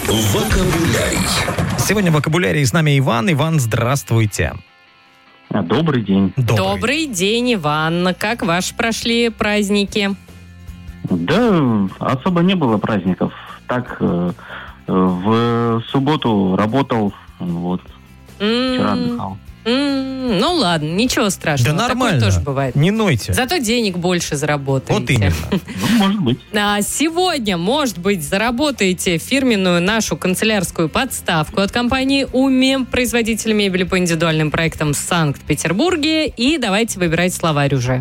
Вокабулярий. Сегодня в вокабулярии с нами Иван. Иван, здравствуйте. Добрый день. Добрый день, Иван. Как ваши прошли праздники? Да, особо не было праздников. Так, в субботу работал, вот, вчера отдыхал. Ну ладно, ничего страшного. Да нормально. Такое тоже бывает. Не нойте. Зато денег больше заработаете. Вот именно. Ну, может быть. А сегодня, может быть, заработаете фирменную нашу канцелярскую подставку от компании «Умем», производитель мебели по индивидуальным проектам в Санкт-Петербурге. И давайте выбирать словарь уже.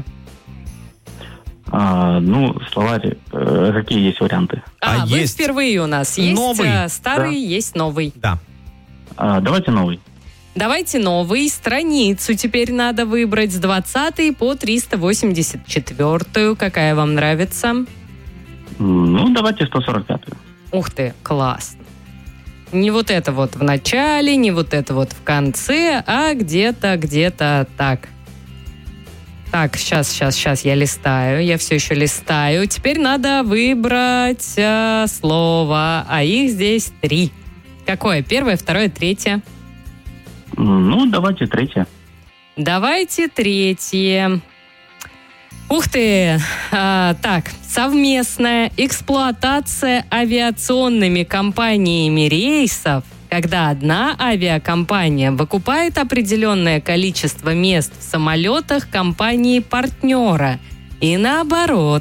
Словарь, какие есть варианты? Вы есть впервые у нас. Есть новый. старый, Да. есть новый. Да. Давайте новый. Давайте новый. Страницу теперь надо выбрать с 20 по 384. Какая вам нравится? Давайте 145-ю. Ух ты, классно. Не вот это вот в начале, не вот это вот в конце, а где-то так. Так, сейчас я листаю. Я все еще листаю. Теперь надо выбрать слово, а их здесь 3. Какое? Первое, второе, третье? Давайте третье. Давайте третье. Ух ты! Так, совместная эксплуатация авиационными компаниями рейсов, когда одна авиакомпания выкупает определенное количество мест в самолетах компании-партнера. И наоборот.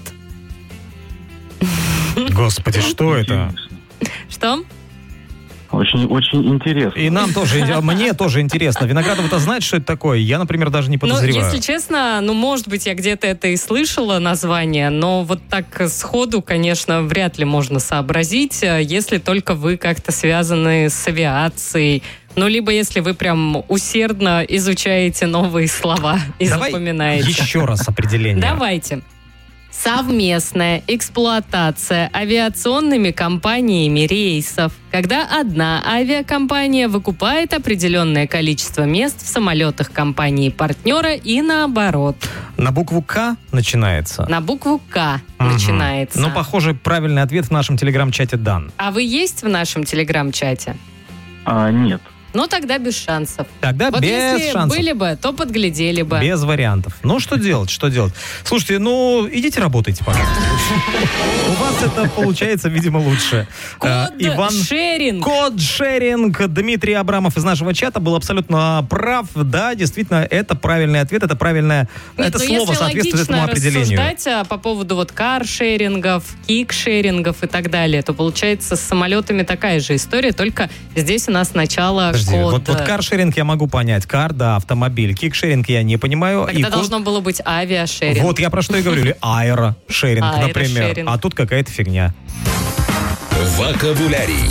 Господи, что это? Что? Очень интересно. И нам тоже, мне тоже интересно. Виноградов-то знает, что это такое? Я, например, даже не подозреваю. Если честно, может быть, я где-то это и слышала название, но вот так сходу, конечно, вряд ли можно сообразить, если только вы как-то связаны с авиацией. Либо если вы прям усердно изучаете новые слова и запоминаете. Еще раз определение. Давайте. Совместная эксплуатация авиационными компаниями рейсов, когда одна авиакомпания выкупает определенное количество мест в самолетах компании-партнера и наоборот. На букву «К» начинается? На букву «К» начинается. Похоже, правильный ответ в нашем телеграм-чате дан. А вы есть в нашем телеграм-чате? Нет. Тогда без шансов. Тогда вот без если шансов. были бы, то подглядели бы. Без вариантов. Что делать? Слушайте, идите работайте пока. У вас это получается, видимо, лучше. Код-шеринг. Код-шеринг. Дмитрий Абрамов из нашего чата был абсолютно прав. Да, действительно, это правильный ответ, это правильное... Это слово соответствует этому определению. Если рассуждать по поводу каршерингов, кикшерингов и так далее, то получается с самолетами такая же история, только здесь у нас сначала код. Вот каршеринг я могу понять. Кар, да, автомобиль. Кикшеринг я не понимаю. Тогда должно было быть авиашеринг. Вот я про что и говорю. Или аэрошеринг, например. А тут какая-то фигня. Вокабулярий.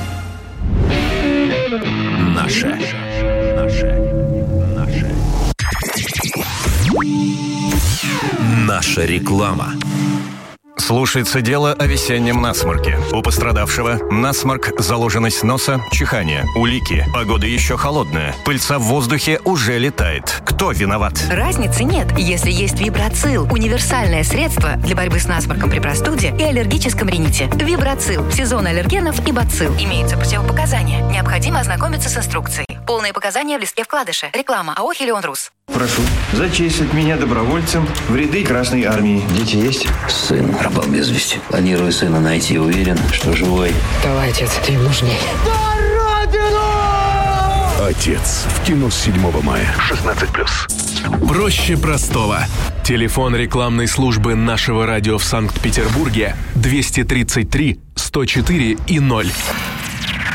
Наше. Наша реклама. Слушается дело о весеннем насморке. У пострадавшего насморк, заложенность носа, чихание, улики. Погода еще холодная. Пыльца в воздухе уже летает. Кто виноват? Разницы нет, если есть Вибрацил. Универсальное средство для борьбы с насморком при простуде и аллергическом рините. Вибрацил. Сезон аллергенов и бацилл. Имеются противопоказания. Необходимо ознакомиться с инструкцией. Полные показания в листке вкладыша. Реклама АО «Хелион Рус». Прошу зачислить меня добровольцем в ряды Красной Армии. Дети есть? Сын пропал без вести. Планирую сына найти, уверен, что живой. Давай, отец, ты им нужней. Отец. В кино с 7 мая. 16+. Проще простого. Телефон рекламной службы нашего радио в Санкт-Петербурге 233 104 и 0.